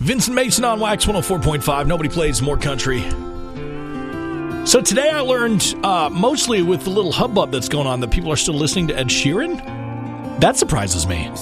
Vincent Mason on Wax 104.5. Nobody plays more country. So today I learned, mostly with the little hubbub that's going on, that people are still listening to Ed Sheeran. That surprises me.